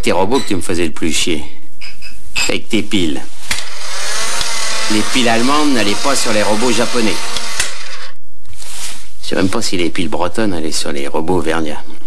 tes robots que tu me faisais le plus chier. Avec tes piles. Les piles allemandes n'allaient pas sur les robots japonais. Je sais même pas si les piles bretonnes allaient sur les robots verniens.